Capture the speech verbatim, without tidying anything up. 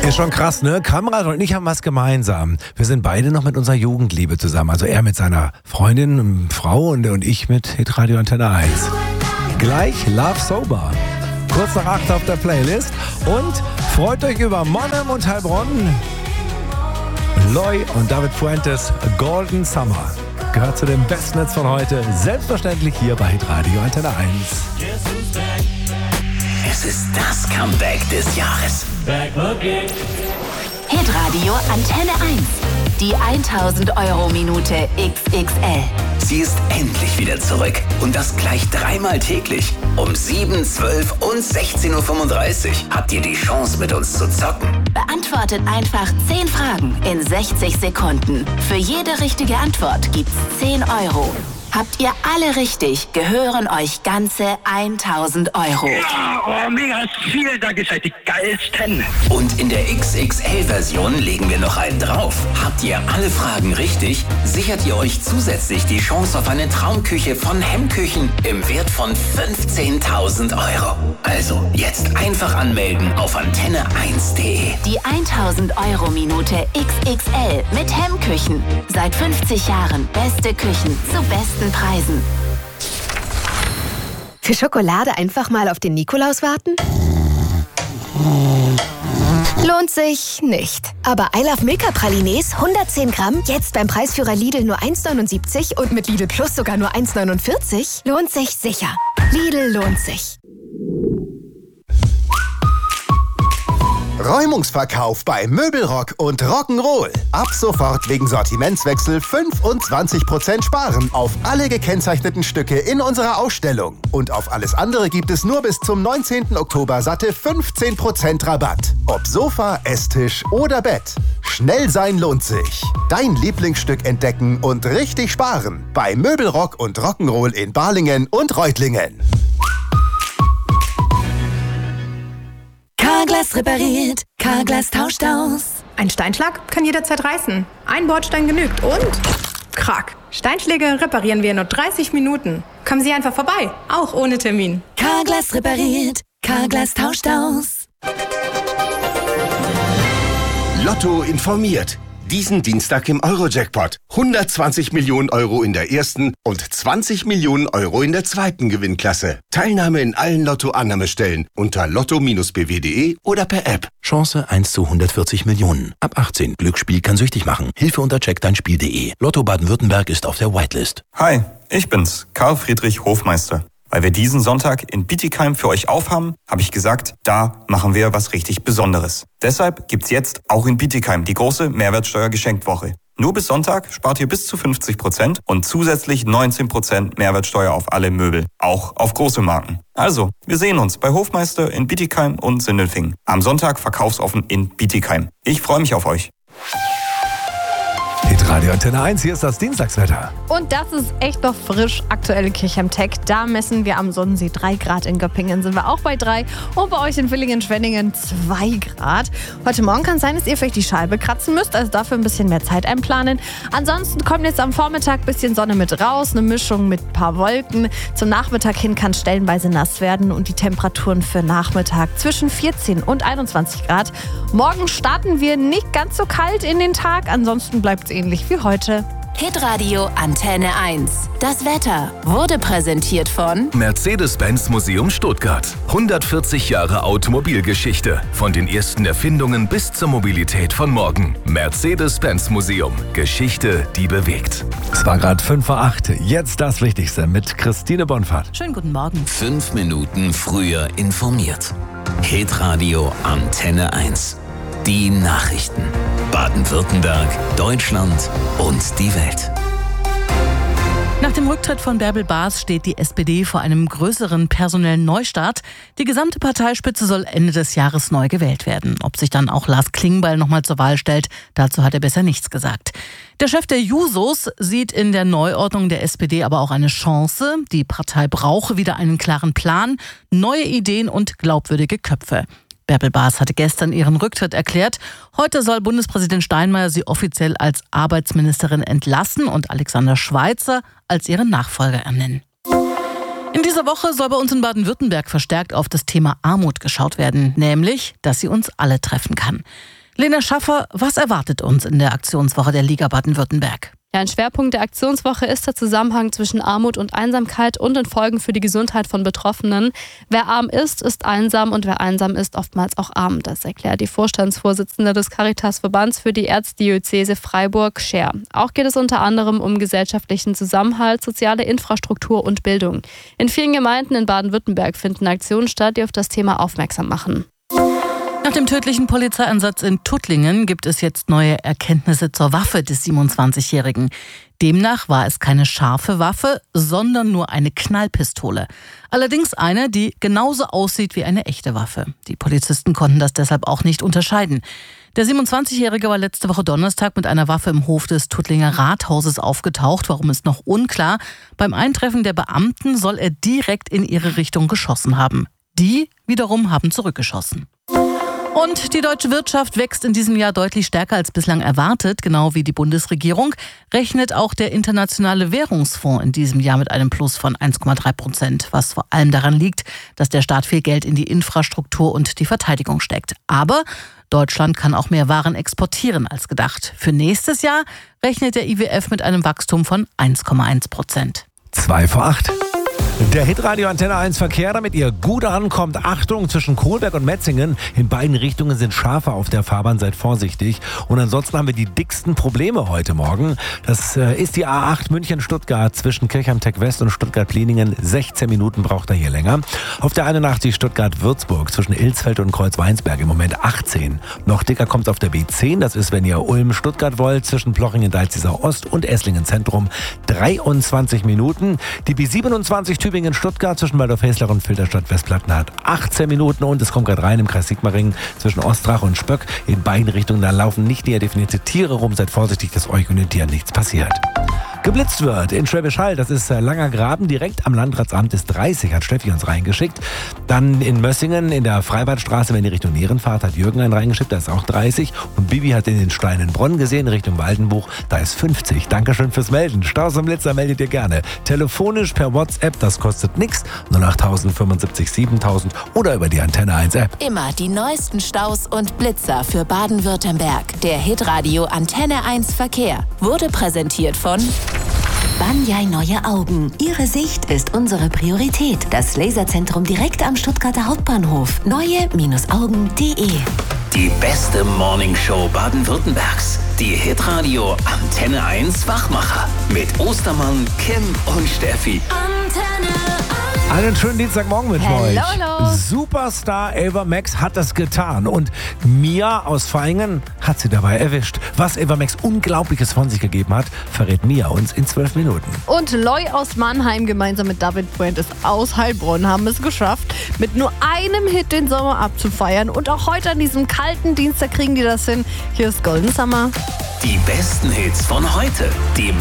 Ist schon krass, ne? Kamrat und ich haben was gemeinsam. Wir sind beide noch mit unserer Jugendliebe zusammen. Also er mit seiner Freundin, Frau und, und ich mit Hitradio Antenne eins. Gleich Love Sober. Kurz nach acht auf der Playlist. Und freut euch über Monnem und Heilbronn. Loy und David Fuentes, Golden Summer. Gehört zu den besten Hits von heute. Selbstverständlich hier bei Hitradio Antenne eins. Es ist das Comeback des Jahres. Hitradio Antenne eins. Die tausend Euro Minute X X L. Sie ist endlich wieder zurück. Und das gleich dreimal täglich. Um sieben, zwölf und sechzehn Uhr fünfunddreißig habt ihr die Chance, mit uns zu zocken. Beantwortet einfach zehn Fragen in sechzig Sekunden. Für jede richtige Antwort gibt's zehn Euro. Habt ihr alle richtig, gehören euch ganze tausend Euro. Ja, oh, mega, vielen Dank, ihr seid die geilsten. Und in der X X L-Version legen wir noch einen drauf. Habt ihr alle Fragen richtig, sichert ihr euch zusätzlich die Chance auf eine Traumküche von Hemmküchen im Wert von fünfzehntausend Euro. Also jetzt einfach anmelden auf antenne eins punkt de. Die tausend Euro Minute X X L mit Hemmküchen. Seit fünfzig Jahren beste Küchen zu besten Preisen. Für Schokolade einfach mal auf den Nikolaus warten? Lohnt sich nicht. Aber I Love Milka Pralines hundertzehn Gramm, jetzt beim Preisführer Lidl nur eins neunundsiebzig und mit Lidl Plus sogar nur eins neunundvierzig, lohnt sich sicher. Lidl lohnt sich. Räumungsverkauf bei Möbelrock und Rock'n'Roll. Ab sofort wegen Sortimentswechsel fünfundzwanzig Prozent sparen auf alle gekennzeichneten Stücke in unserer Ausstellung. Und auf alles andere gibt es nur bis zum neunzehnten Oktober satte fünfzehn Prozent Rabatt. Ob Sofa, Esstisch oder Bett. Schnell sein lohnt sich. Dein Lieblingsstück entdecken und richtig sparen. Bei Möbelrock und Rock'n'Roll in Balingen und Reutlingen. Carglass repariert, Carglass tauscht aus. Ein Steinschlag kann jederzeit reißen. Ein Bordstein genügt und... Krack. Steinschläge reparieren wir in nur dreißig Minuten. Kommen Sie einfach vorbei, auch ohne Termin. Carglass repariert, Carglass tauscht aus. Lotto informiert. Diesen Dienstag im Euro-Jackpot. hundertzwanzig Millionen Euro in der ersten und zwanzig Millionen Euro in der zweiten Gewinnklasse. Teilnahme in allen Lotto-Annahmestellen unter lotto Bindestrich b w punkt de oder per App. Chance eins zu hundertvierzig Millionen. Ab achtzehn. Glücksspiel kann süchtig machen. Hilfe unter check dein Spiel punkt de. Lotto Baden-Württemberg ist auf der Whitelist. Hi, ich bin's, Karl Friedrich Hofmeister. Weil wir diesen Sonntag in Bietigheim für euch aufhaben, habe ich gesagt, da machen wir was richtig Besonderes. Deshalb gibt's jetzt auch in Bietigheim die große Mehrwertsteuer-Geschenkwoche. Nur bis Sonntag spart ihr bis zu fünfzig Prozent und zusätzlich neunzehn Prozent Mehrwertsteuer auf alle Möbel, auch auf große Marken. Also, wir sehen uns bei Hofmeister in Bietigheim und Sindelfingen. Am Sonntag verkaufsoffen in Bietigheim. Ich freue mich auf euch. Hitradio Antenne eins, hier ist das Dienstagswetter. Und das ist echt noch frisch. Aktuelle Kirchheim Tech. Da messen wir am Sonnensee drei Grad. In Göppingen sind wir auch bei drei. Und bei euch in Villingen-Schwenningen zwei Grad. Heute Morgen kann es sein, dass ihr vielleicht die Scheibe kratzen müsst. Also dafür ein bisschen mehr Zeit einplanen. Ansonsten kommt jetzt am Vormittag ein bisschen Sonne mit raus. Eine Mischung mit ein paar Wolken. Zum Nachmittag hin kann es stellenweise nass werden. Und die Temperaturen für Nachmittag zwischen vierzehn und einundzwanzig Grad. Morgen starten wir nicht ganz so kalt in den Tag. Ansonsten bleibt es ähnlich wie heute. Hitradio Antenne eins. Das Wetter wurde präsentiert von Mercedes-Benz Museum Stuttgart. hundertvierzig Jahre Automobilgeschichte. Von den ersten Erfindungen bis zur Mobilität von morgen. Mercedes-Benz Museum. Geschichte, die bewegt. Es war gerade fünf vor acht. Jetzt das Wichtigste mit Christine Bonfahrt. Schönen guten Morgen. Fünf Minuten früher informiert. Hitradio Antenne eins. Die Nachrichten. Baden-Württemberg, Deutschland und die Welt. Nach dem Rücktritt von Bärbel Baas steht die S P D vor einem größeren personellen Neustart. Die gesamte Parteispitze soll Ende des Jahres neu gewählt werden. Ob sich dann auch Lars Klingbeil nochmal zur Wahl stellt, dazu hat er bisher nichts gesagt. Der Chef der Jusos sieht in der Neuordnung der S P D aber auch eine Chance. Die Partei brauche wieder einen klaren Plan, neue Ideen und glaubwürdige Köpfe. Bärbel Baas hatte gestern ihren Rücktritt erklärt. Heute soll Bundespräsident Steinmeier sie offiziell als Arbeitsministerin entlassen und Alexander Schweitzer als ihren Nachfolger ernennen. In dieser Woche soll bei uns in Baden-Württemberg verstärkt auf das Thema Armut geschaut werden, nämlich, dass sie uns alle treffen kann. Lena Schaffer, was erwartet uns in der Aktionswoche der Liga Baden-Württemberg? Ja, ein Schwerpunkt der Aktionswoche ist der Zusammenhang zwischen Armut und Einsamkeit und den Folgen für die Gesundheit von Betroffenen. Wer arm ist, ist einsam und wer einsam ist, oftmals auch arm. Das erklärt die Vorstandsvorsitzende des Caritas-Verbands für die Erzdiözese Freiburg, Scher. Auch geht es unter anderem um gesellschaftlichen Zusammenhalt, soziale Infrastruktur und Bildung. In vielen Gemeinden in Baden-Württemberg finden Aktionen statt, die auf das Thema aufmerksam machen. Nach dem tödlichen Polizeieinsatz in Tuttlingen gibt es jetzt neue Erkenntnisse zur Waffe des siebenundzwanzigjährigen. Demnach war es keine scharfe Waffe, sondern nur eine Knallpistole. Allerdings eine, die genauso aussieht wie eine echte Waffe. Die Polizisten konnten das deshalb auch nicht unterscheiden. Der siebenundzwanzigjährige war letzte Woche Donnerstag mit einer Waffe im Hof des Tuttlinger Rathauses aufgetaucht. Warum ist noch unklar. Beim Eintreffen der Beamten soll er direkt in ihre Richtung geschossen haben. Die wiederum haben zurückgeschossen. Und die deutsche Wirtschaft wächst in diesem Jahr deutlich stärker als bislang erwartet. Genau wie die Bundesregierung rechnet auch der Internationale Währungsfonds in diesem Jahr mit einem Plus von eins Komma drei Prozent, was vor allem daran liegt, dass der Staat viel Geld in die Infrastruktur und die Verteidigung steckt. Aber Deutschland kann auch mehr Waren exportieren als gedacht. Für nächstes Jahr rechnet der I W F mit einem Wachstum von eins Komma eins Prozent. Zwei vor acht. Der Hitradio Antenne eins Verkehr, damit ihr gut ankommt. Achtung, zwischen Kohlberg und Metzingen. In beiden Richtungen sind Schafe auf der Fahrbahn, seid vorsichtig. Und ansonsten haben wir die dicksten Probleme heute Morgen. Das ist die A acht München-Stuttgart zwischen Kirchheim-Tech West und Stuttgart-Plieningen. sechzehn Minuten braucht er hier länger. Auf der einundachtzig Stuttgart-Würzburg zwischen Ilsfeld und Kreuzweinsberg im Moment achtzehn. Noch dicker kommt auf der B zehn. Das ist, wenn ihr Ulm-Stuttgart wollt, zwischen Plochingen-Dalzisau Ost und Esslingen-Zentrum. dreiundzwanzig Minuten. Die B siebenundzwanzig Tübingen-Stuttgart zwischen Waldorf-Hesler und Filderstadt-Westplatten hat achtzehn Minuten und es kommt gerade rein im Kreis Sigmaringen zwischen Ostrach und Spöck. In beiden Richtungen, da laufen nicht näher definierte Tiere rum. Seid vorsichtig, dass euch und den Tieren nichts passiert. Geblitzt wird in Schwäbisch Hall, das ist Langer Graben, direkt am Landratsamt ist dreißig, hat Steffi uns reingeschickt. Dann in Mössingen in der Freibadstraße, wenn die Richtung Nierenfahrt, hat Jürgen einen reingeschickt, da ist auch dreißig. Und Bibi hat in den Steinenbronn gesehen, Richtung Waldenbuch, da ist fünfzig. Dankeschön fürs Melden. Staus und Blitzer meldet ihr gerne. Telefonisch per WhatsApp, das kostet nichts. null acht null null fünfundsiebzig siebentausend oder über die Antenne eins App. Immer die neuesten Staus und Blitzer für Baden-Württemberg. Der Hitradio Antenne eins Verkehr wurde präsentiert von Banyai Neue Augen. Ihre Sicht ist unsere Priorität. Das Laserzentrum direkt am Stuttgarter Hauptbahnhof. neue Augen punkt de. Die beste Morningshow Baden-Württembergs. Die Hitradio Antenne eins Wachmacher. Mit Ostermann, Kim und Steffi. Antenne eins. Einen schönen Dienstagmorgen mit Hello, euch. hello. Superstar Ava Max hat das getan und Mia aus Vaihingen hat sie dabei erwischt. Was Ava Max Unglaubliches von sich gegeben hat, verrät Mia uns in zwölf Minuten. Und Loy aus Mannheim gemeinsam mit David Fuentes aus Heilbronn haben es geschafft, mit nur einem Hit den Sommer abzufeiern. Und auch heute an diesem kalten Dienstag kriegen die das hin. Hier ist Golden Summer. Die besten Hits von heute. Die